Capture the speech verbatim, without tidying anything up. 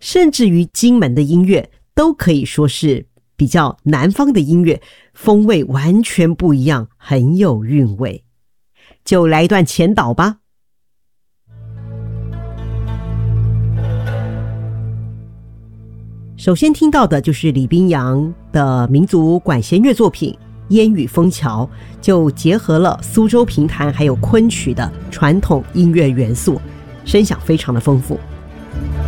甚至于金门的音乐都可以说是比较南方的音乐，风味完全不一样，很有韵味。就来一段前导吧。首先听到的就是李冰洋的民族管弦乐作品《烟雨枫桥》，就结合了苏州评弹还有昆曲的传统音乐元素，声响非常的丰富。